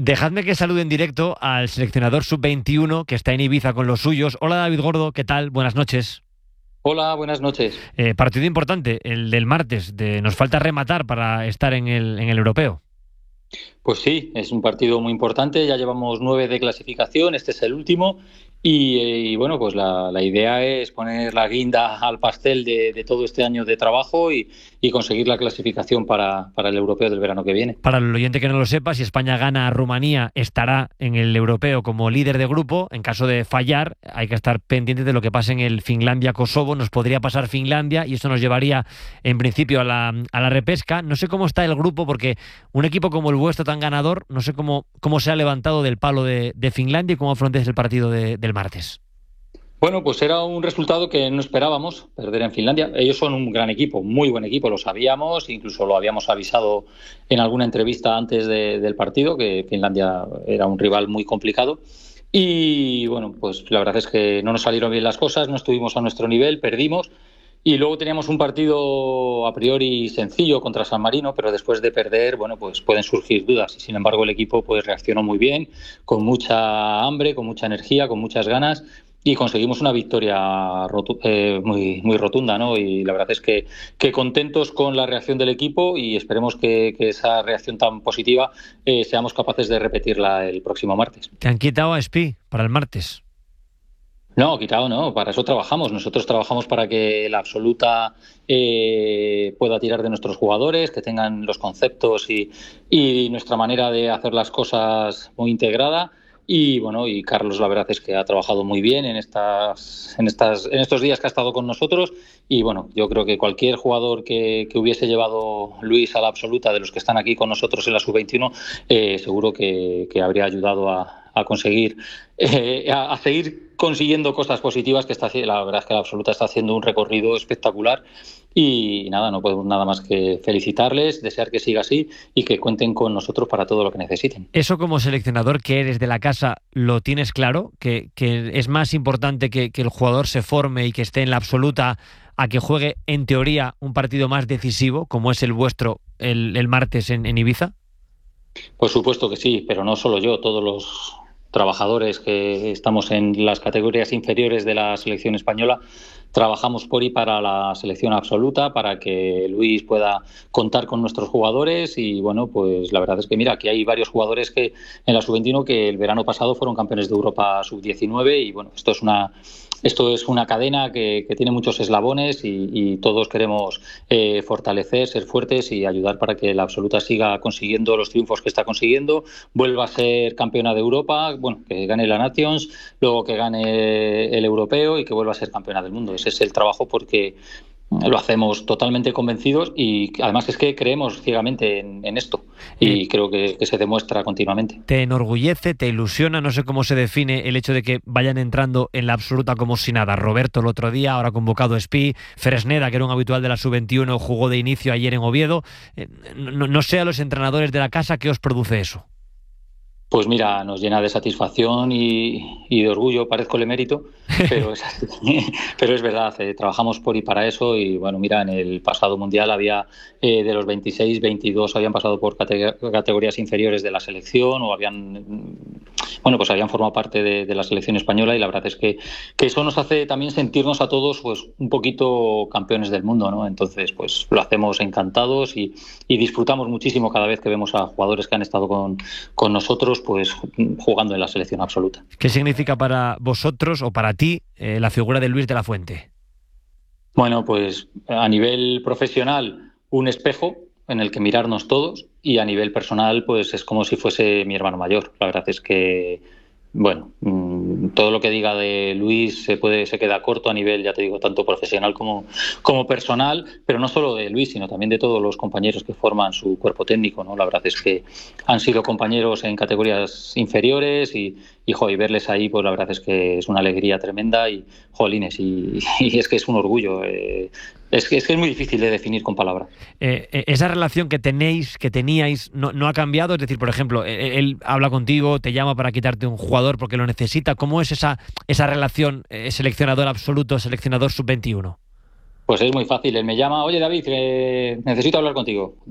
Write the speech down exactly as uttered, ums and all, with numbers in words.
Dejadme que salude en directo al seleccionador sub veintiuno que está en Ibiza con los suyos. Hola David Gordo, ¿qué tal? Buenas noches. Hola, buenas noches. Eh, partido importante, el del martes. De, nos falta rematar para estar en el, en el europeo. Pues sí, es un partido muy importante. Ya llevamos nueve de clasificación, este es el último. Y, y bueno, pues la, la idea es poner la guinda al pastel de, de todo este año de trabajo y, y conseguir la clasificación para, para el europeo del verano que viene. Para el oyente que no lo sepa, si España gana a Rumanía, estará en el europeo como líder de grupo. En caso de fallar, hay que estar pendiente de lo que pase en el Finlandia-Kosovo. Nos podría pasar Finlandia y eso nos llevaría, en principio, a la, a la repesca. No sé cómo está el grupo, porque un equipo como el vuestro, tan ganador, no sé cómo, cómo se ha levantado del palo de, de Finlandia y cómo afrontéis el partido de, del martes. Bueno, pues era un resultado que no esperábamos, perder en Finlandia. Ellos son un gran equipo, muy buen equipo, lo sabíamos, incluso lo habíamos avisado en alguna entrevista antes de, del partido, que Finlandia era un rival muy complicado. Y bueno, pues la verdad es que no nos salieron bien las cosas, no estuvimos a nuestro nivel, perdimos. Y luego teníamos un partido a priori sencillo contra San Marino, pero después de perder, bueno, pues pueden surgir dudas. Y sin embargo, el equipo pues reaccionó muy bien, con mucha hambre, con mucha energía, con muchas ganas. Y conseguimos una victoria rotu- eh, muy, muy rotunda, ¿no? Y la verdad es que, que contentos con la reacción del equipo y esperemos que, que esa reacción tan positiva eh, seamos capaces de repetirla el próximo martes. ¿Te han quitado a Espi para el martes? No, quitado no, para eso trabajamos. Nosotros trabajamos para que la absoluta eh, pueda tirar de nuestros jugadores, que tengan los conceptos y, y nuestra manera de hacer las cosas muy integrada. Y bueno, y Carlos la verdad es que ha trabajado muy bien en estas, en estas, en estos días que ha estado con nosotros. Y bueno, yo creo que cualquier jugador que, que hubiese llevado Luis a la absoluta de los que están aquí con nosotros en la sub veintiuno, eh, seguro que, que habría ayudado a, a conseguir, eh, a, a seguir consiguiendo cosas positivas, que está, la verdad es que la absoluta está haciendo un recorrido espectacular. Y nada, no podemos nada más que felicitarles, desear que siga así y que cuenten con nosotros para todo lo que necesiten. Eso, como seleccionador que eres de la casa, ¿lo tienes claro? ¿Que, que es más importante que, que el jugador se forme y que esté en la absoluta a que juegue, en teoría, un partido más decisivo, como es el vuestro el, el martes en, en Ibiza? Por supuesto que sí, pero no solo yo, todos los trabajadores que estamos en las categorías inferiores de la selección española trabajamos por y para la selección absoluta, para que Luis pueda contar con nuestros jugadores. Y bueno, pues la verdad es que mira, aquí hay varios jugadores que en la sub veintiuno que el verano pasado fueron campeones de Europa sub diecinueve y bueno, esto es una esto es una cadena que, que tiene muchos eslabones y, y todos queremos eh, fortalecer, ser fuertes y ayudar para que la absoluta siga consiguiendo los triunfos que está consiguiendo, vuelva a ser campeona de Europa, bueno, que gane la Nations, luego que gane el europeo y que vuelva a ser campeona del mundo. Ese es el trabajo porque lo hacemos totalmente convencidos y además es que creemos ciegamente en, en esto y eh, creo que, que se demuestra continuamente. ¿Te enorgullece, te ilusiona? No sé cómo se define el hecho de que vayan entrando en la absoluta como si nada. Roberto el otro día, ahora convocado Espi, Fresneda, que era un habitual de la sub veintiuno, jugó de inicio ayer en Oviedo. Eh, no, no sé a los entrenadores de la casa qué os produce eso. Pues mira, nos llena de satisfacción y, y de orgullo, parezco el emérito, pero es, pero es verdad, eh, trabajamos por y para eso y bueno, mira, en el pasado Mundial había eh, de los veintiséis, veintidós habían pasado por cate- categorías inferiores de la selección o habían, bueno, pues habían formado parte de, de la selección española y la verdad es que, que eso nos hace también sentirnos a todos pues un poquito campeones del mundo, ¿no? Entonces, pues lo hacemos encantados y, y disfrutamos muchísimo cada vez que vemos a jugadores que han estado con, con nosotros pues jugando en la selección absoluta. ¿Qué significa para vosotros o para ti eh, la figura de Luis de la Fuente? Bueno, pues a nivel profesional un espejo en el que mirarnos todos y a nivel personal pues es como si fuese mi hermano mayor. La verdad es que bueno, todo lo que diga de Luis se puede se queda corto a nivel, ya te digo, tanto profesional como, como personal, pero no solo de Luis, sino también de todos los compañeros que forman su cuerpo técnico, ¿no? La verdad es que han sido compañeros en categorías inferiores y, y, jo, y verles ahí, pues la verdad es que es una alegría tremenda y, jolines, y, y es que es un orgullo. Eh, Es que, es que es muy difícil de definir con palabras. Eh, esa relación que tenéis, que teníais, no, no ha cambiado. Es decir, por ejemplo, él, él habla contigo, te llama para quitarte un jugador porque lo necesita. ¿Cómo es esa, esa relación eh, seleccionador absoluto, seleccionador sub veintiuno? Pues es muy fácil. Él me llama, oye David, eh, necesito hablar contigo.